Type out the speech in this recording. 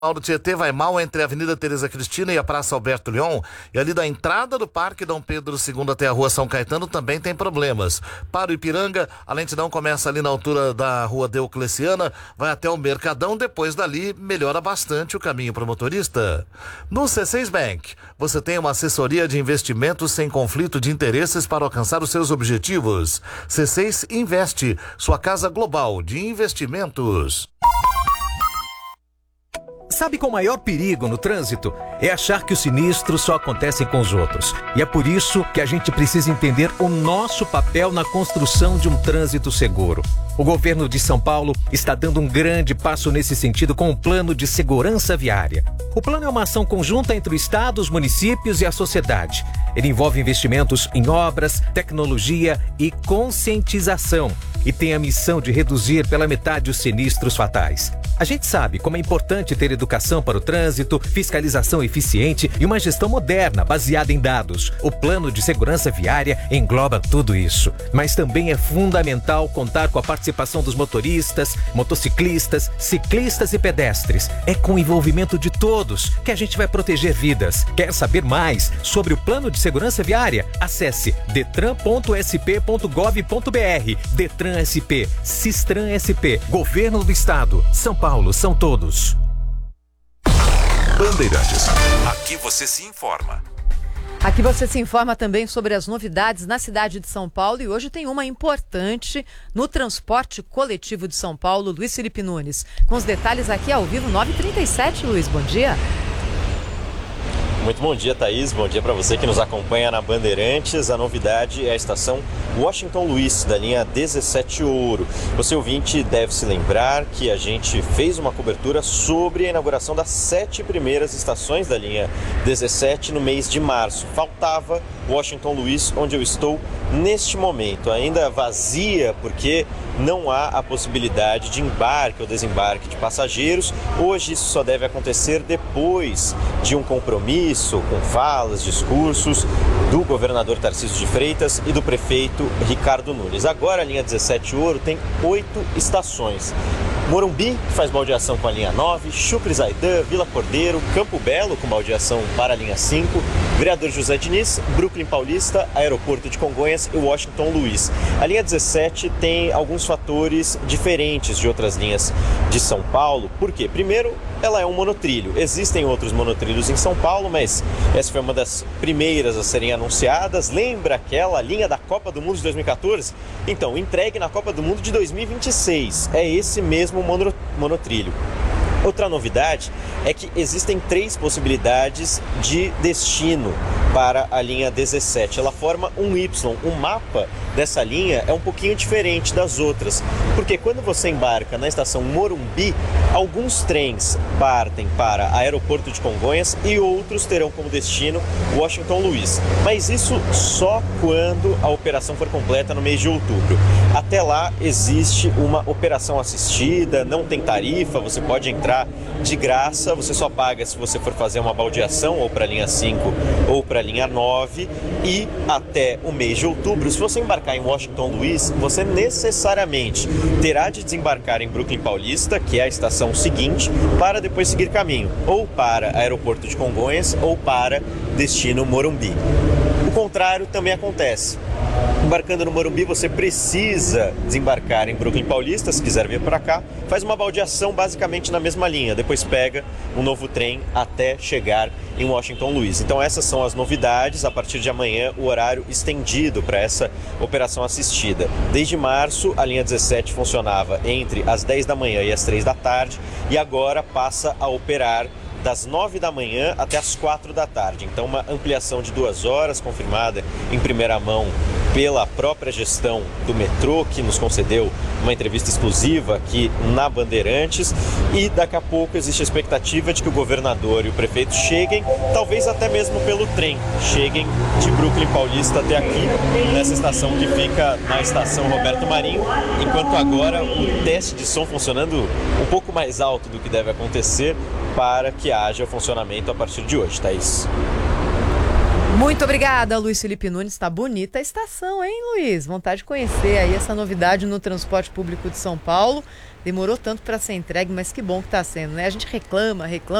Paulo Tietê vai mal entre a Avenida Teresa Cristina e a Praça Alberto Leon, e ali da entrada do Parque Dom Pedro II até a Rua São Caetano também tem problemas. Para o Ipiranga, a lentidão começa ali na altura da Rua Diocleciana, vai até o Mercadão, depois dali melhora bastante o caminho para o motorista. No C6 Bank, você tem uma assessoria de investimentos sem conflito de interesses para alcançar os seus objetivos. C6 Investe, sua casa global de investimentos. Sabe qual o maior perigo no trânsito? É achar que os sinistros só acontecem com os outros. E é por isso que a gente precisa entender o nosso papel na construção de um trânsito seguro. O governo de São Paulo está dando um grande passo nesse sentido com o Plano de Segurança Viária. O plano é uma ação conjunta entre o Estado, os municípios e a sociedade. Ele envolve investimentos em obras, tecnologia e conscientização. E tem a missão de reduzir pela metade os sinistros fatais. A gente sabe como é importante ter educação para o trânsito, fiscalização eficiente e uma gestão moderna baseada em dados. O Plano de Segurança Viária engloba tudo isso. Mas também é fundamental contar com a participação dos motoristas, motociclistas, ciclistas e pedestres. É com o envolvimento de todos que a gente vai proteger vidas. Quer saber mais sobre o Plano de Segurança Viária? Acesse detran.sp.gov.br. Detran SP, Sistran SP, Governo do Estado, São Paulo, são todos. Bandeirantes. Aqui você se informa. Aqui você se informa também sobre as novidades na cidade de São Paulo, e hoje tem uma importante no transporte coletivo de São Paulo. Luiz Felipe Nunes, com os detalhes aqui ao vivo, 9h37, Luiz, bom dia. Muito bom dia, Thaís. Bom dia para você que nos acompanha na Bandeirantes. A novidade é a estação Washington Luiz, da linha 17 Ouro. Você, ouvinte, deve se lembrar que a gente fez uma cobertura sobre a inauguração das 7 primeiras estações da linha 17 no mês de março. Faltava Washington Luiz, onde eu estou neste momento, ainda vazia, porque não há a possibilidade de embarque ou desembarque de passageiros. Hoje isso só deve acontecer depois de um compromisso com falas, discursos do governador Tarcísio de Freitas e do prefeito Ricardo Nunes. Agora a linha 17 Ouro tem 8 estações. Morumbi, que faz baldeação com a linha 9, Chucre Zaidan, Vila Cordeiro, Campo Belo, com baldeação para a linha 5, Vereador José Diniz, Brooklyn Paulista, Aeroporto de Congonhas e Washington Luiz. A linha 17 tem alguns fatores diferentes de outras linhas de São Paulo. Por quê? Primeiro, ela é um monotrilho. Existem outros monotrilhos em São Paulo, mas essa foi uma das primeiras a serem anunciadas. Lembra aquela linha da Copa do Mundo de 2014? Então, entregue na Copa do Mundo de 2026. É esse mesmo monotrilho. Outra novidade é que existem 3 possibilidades de destino para a linha 17. Ela forma um Y. O mapa dessa linha é um pouquinho diferente das outras, porque quando você embarca na estação Morumbi, alguns trens partem para Aeroporto de Congonhas e outros terão como destino Washington Luiz. Mas isso só quando a operação for completa no mês de outubro. Até lá existe uma operação assistida, não tem tarifa, você pode entrar de graça, você só paga se você for fazer uma baldeação ou para a linha 5 ou para a linha 9, e até o mês de outubro, se você embarcar em Washington Luiz, você necessariamente terá de desembarcar em Brooklyn Paulista, que é a estação seguinte, para depois seguir caminho, ou para Aeroporto de Congonhas ou para destino Morumbi. O contrário também acontece. Embarcando no Morumbi, você precisa desembarcar em Brooklyn Paulista, se quiser vir para cá, faz uma baldeação basicamente na mesma linha, depois pega um novo trem até chegar em Washington Luiz. Então essas são as novidades. A partir de amanhã, o horário estendido para essa operação assistida. Desde março, a linha 17 funcionava entre as 10 da manhã e as 3 da tarde, e agora passa a operar das 9 da manhã até as 4 da tarde. Então uma ampliação de 2 horas, confirmada em primeira mão pela própria gestão do metrô, que nos concedeu uma entrevista exclusiva aqui na Bandeirantes, e daqui a pouco existe a expectativa de que o governador e o prefeito cheguem, talvez até mesmo pelo trem, cheguem de Brooklyn Paulista até aqui, nessa estação que fica na estação Roberto Marinho, enquanto agora o teste de som funcionando um pouco mais alto do que deve acontecer, para que haja funcionamento a partir de hoje, Thaís. Muito obrigada, Luiz Felipe Nunes. Está bonita a estação, hein, Luiz? Vontade de conhecer aí essa novidade no transporte público de São Paulo. Demorou tanto para ser entregue, mas que bom que está sendo, né? A gente reclama,